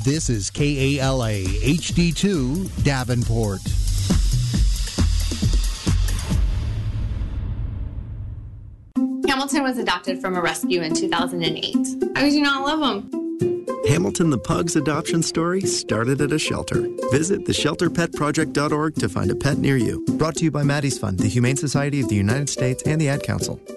This is KALA HD2 Davenport. Hamilton was adopted from a rescue in 2008. How could you not love him? Hamilton the Pug's adoption story started at a shelter. Visit theshelterpetproject.org to find a pet near you. Brought to you by Maddie's Fund, the Humane Society of the United States, and the Ad Council.